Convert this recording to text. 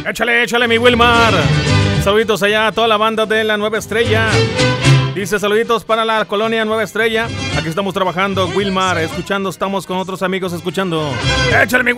Échale, mi Wilmar. Saluditos allá a toda la banda de la Nueva Estrella. Dice saluditos para la colonia Nueva Estrella. Aquí estamos trabajando, Wilmar, escuchando, estamos con otros amigos escuchando. Échale, mi